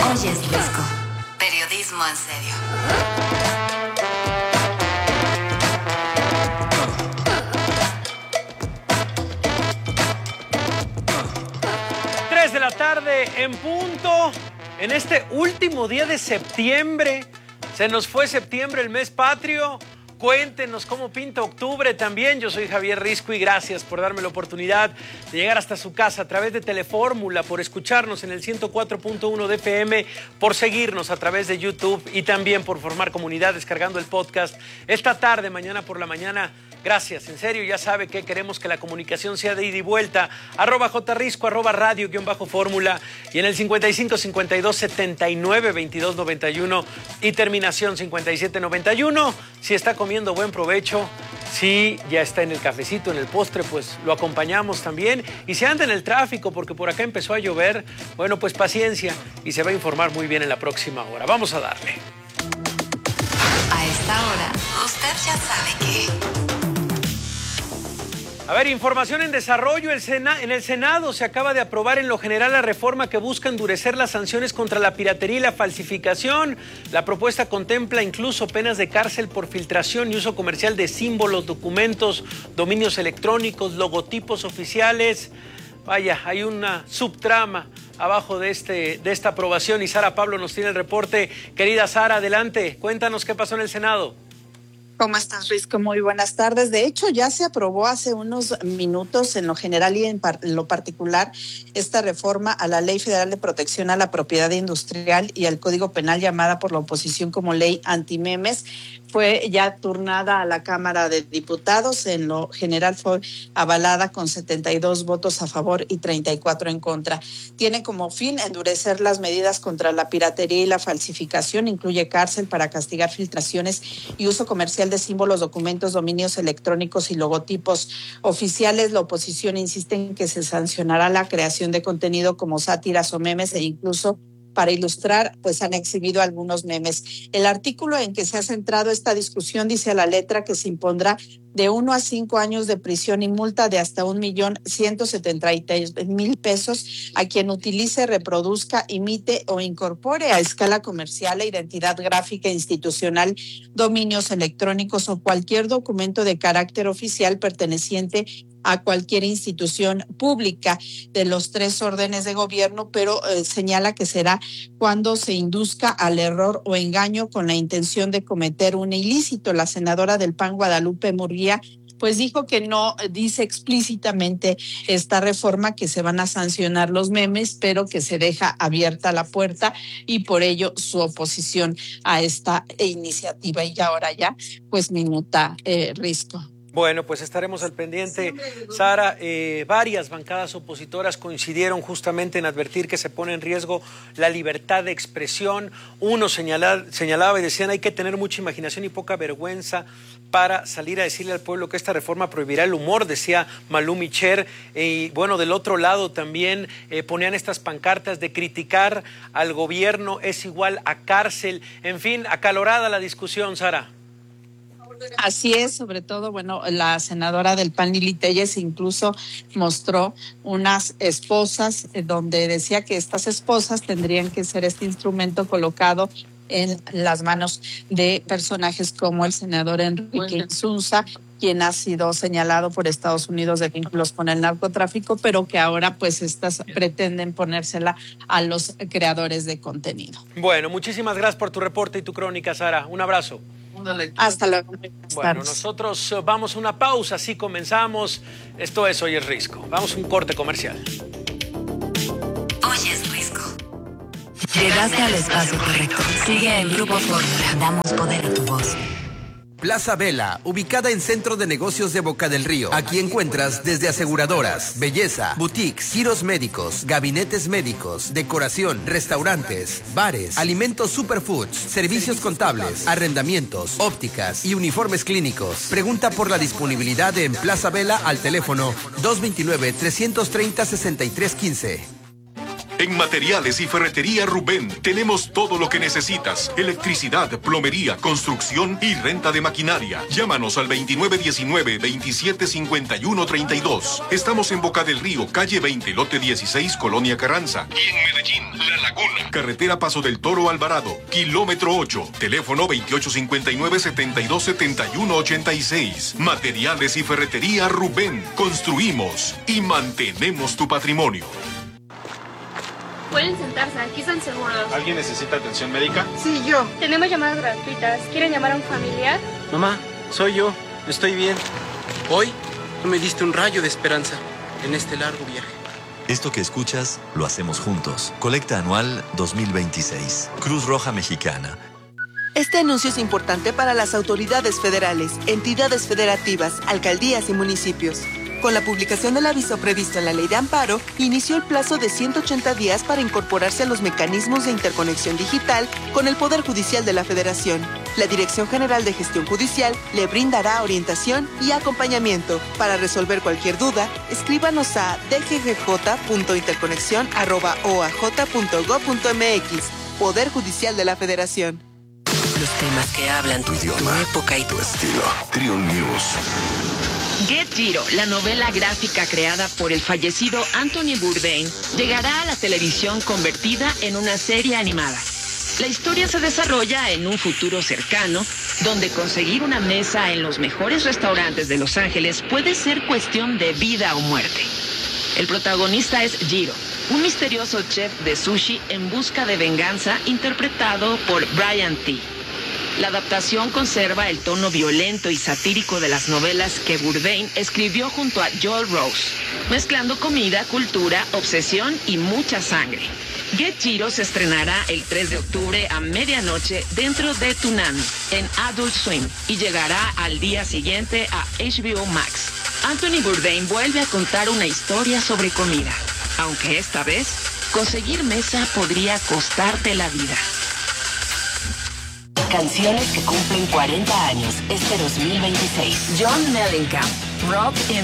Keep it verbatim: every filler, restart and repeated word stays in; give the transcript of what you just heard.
Oye, es Risco. Periodismo en serio. tres de la tarde en punto, en este último día de septiembre. Se nos fue septiembre, el mes patrio. Cuéntenos cómo pinta octubre también. Yo soy Javier Risco y gracias por darme la oportunidad de llegar hasta su casa a través de Telefórmula, por escucharnos en el ciento cuatro punto uno de F M, por seguirnos a través de YouTube y también por formar comunidad descargando el podcast esta tarde, mañana por la mañana. Gracias, en serio, ya sabe que queremos que la comunicación sea de ida y vuelta. Arroba jrisco, arroba radio, guión bajo fórmula y en el cincuenta y cinco, cincuenta y dos, setenta y nueve, veintidós, noventa y uno y terminación cincuenta y siete, noventa y uno. Si está comiendo, buen provecho. Si ya está en el cafecito, en el postre, pues lo acompañamos también. Y si anda en el tráfico, porque por acá empezó a llover, bueno, pues paciencia y se va a informar muy bien en la próxima hora. Vamos a darle. A esta hora, usted ya sabe que... A ver, información en desarrollo. El Sena, en el Senado se acaba de aprobar en lo general la reforma que busca endurecer las sanciones contra la piratería y la falsificación. La propuesta contempla incluso penas de cárcel por filtración y uso comercial de símbolos, documentos, dominios electrónicos, logotipos oficiales. Vaya, hay una subtrama abajo de, este, de esta aprobación y Sara Pablo nos tiene el reporte. Querida Sara, adelante, cuéntanos qué pasó en el Senado. ¿Cómo estás, Risco? Muy buenas tardes. De hecho, ya se aprobó hace unos minutos en lo general y en, par- en lo particular esta reforma a la Ley Federal de Protección a la Propiedad Industrial y al Código Penal, llamada por la oposición como Ley Antimemes. Fue ya turnada a la Cámara de Diputados. En lo general fue avalada con setenta y dos votos a favor y treinta y cuatro en contra. Tiene como fin endurecer las medidas contra la piratería y la falsificación. Incluye cárcel para castigar filtraciones y uso comercial de símbolos, documentos, dominios electrónicos y logotipos oficiales. La oposición insiste en que se sancionará la creación de contenido como sátiras o memes e incluso para ilustrar, pues han exhibido algunos memes. El artículo en que se ha centrado esta discusión dice a la letra que se impondrá de uno a cinco años de prisión y multa de hasta un millón ciento setenta y tres mil pesos a quien utilice, reproduzca, imite o incorpore a escala comercial e identidad gráfica institucional, dominios electrónicos o cualquier documento de carácter oficial perteneciente a cualquier institución pública de los tres órdenes de gobierno, pero eh, señala que será cuando se induzca al error o engaño con la intención de cometer un ilícito. La senadora del P A N, Guadalupe Murguía, pues dijo que no dice explícitamente esta reforma que se van a sancionar los memes, pero que se deja abierta la puerta y por ello su oposición a esta iniciativa. Y ahora ya, pues minuta eh, Risco. Bueno, pues estaremos al pendiente. Sara, eh, varias bancadas opositoras coincidieron justamente en advertir que se pone en riesgo la libertad de expresión. Uno señala, señalaba y decían hay que tener mucha imaginación y poca vergüenza para salir a decirle al pueblo que esta reforma prohibirá el humor, decía Malú Micher. Y bueno, del otro lado también eh, ponían estas pancartas de criticar al gobierno es igual a cárcel. En fin, acalorada la discusión, Sara. Así es, sobre todo, bueno, la senadora del P A N, Lili Téllez, incluso mostró unas esposas eh, donde decía que estas esposas tendrían que ser este instrumento colocado en las manos de personajes como el senador Enrique Insunza, quien ha sido señalado por Estados Unidos de vínculos con el narcotráfico, pero que ahora pues estas pretenden ponérsela a los creadores de contenido. Bueno, muchísimas gracias por tu reporte y tu crónica, Sara. Un abrazo. Hasta luego. Bueno, nosotros vamos a una pausa, así comenzamos. Esto es Hoy es Risco. Vamos a un corte comercial. Hoy es Risco. Llegaste al espacio correcto. Sigue el Grupo Fórmula. Damos poder a tu voz. Plaza Vela, ubicada en Centro de Negocios de Boca del Río. Aquí encuentras desde aseguradoras, belleza, boutiques, giros médicos, gabinetes médicos, decoración, restaurantes, bares, alimentos superfoods, servicios contables, arrendamientos, ópticas y uniformes clínicos. Pregunta por la disponibilidad en Plaza Vela al teléfono dos dos nueve, tres tres cero, seis tres uno cinco. En Materiales y Ferretería Rubén tenemos todo lo que necesitas. Electricidad, plomería, construcción y renta de maquinaria. Llámanos al veintinueve diecinueve, veintisiete cincuenta y uno treinta y dos. Estamos en Boca del Río, calle veinte, lote dieciséis, Colonia Carranza. Y en Medellín, La Laguna. Carretera Paso del Toro Alvarado, kilómetro ocho. Teléfono veintiocho cincuenta y nueve, setenta y dos, setenta y uno ochenta y seis. Materiales y Ferretería Rubén. Construimos y mantenemos tu patrimonio. Pueden sentarse, aquí están seguros. ¿Alguien necesita atención médica? Sí, yo. Tenemos llamadas gratuitas. ¿Quieren llamar a un familiar? Mamá, soy yo. Estoy bien. Hoy tú me diste un rayo de esperanza en este largo viaje. Esto que escuchas lo hacemos juntos. Colecta anual dos mil veintiséis. Cruz Roja Mexicana. Este anuncio es importante para las autoridades federales, entidades federativas, alcaldías y municipios. Con la publicación del aviso previsto en la Ley de Amparo, inició el plazo de ciento ochenta días para incorporarse a los mecanismos de interconexión digital con el Poder Judicial de la Federación. La Dirección General de Gestión Judicial le brindará orientación y acompañamiento. Para resolver cualquier duda, escríbanos a d g g j punto interconexión arroba o a j punto gob punto m x. Poder Judicial de la Federación. Los temas que hablan tu idioma, tu época y tu estilo. Triun News. Get Giro, la novela gráfica creada por el fallecido Anthony Bourdain, llegará a la televisión convertida en una serie animada. La historia se desarrolla en un futuro cercano, donde conseguir una mesa en los mejores restaurantes de Los Ángeles puede ser cuestión de vida o muerte. El protagonista es Giro, un misterioso chef de sushi en busca de venganza, interpretado por Brian T. La adaptación conserva el tono violento y satírico de las novelas que Bourdain escribió junto a Joel Rose, mezclando comida, cultura, obsesión y mucha sangre. Get Giro se estrenará el tres de octubre a medianoche dentro de Toonami en Adult Swim y llegará al día siguiente a H B O Max. Anthony Bourdain vuelve a contar una historia sobre comida, aunque esta vez conseguir mesa podría costarte la vida. Canciones que cumplen cuarenta años este dos mil veintiséis. John Mellencamp, Rock and